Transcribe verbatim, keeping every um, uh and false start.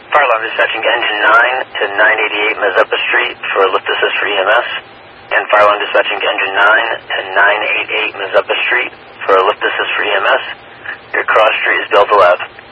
Fire alarm dispatching engine nine to nine eighty-eight Mazeppa Street for lift assist for E M S. And fire alarm dispatching engine nine to nine eighty-eight Mazeppa Street for lift assist for E M S. Your cross street is Delta Lab.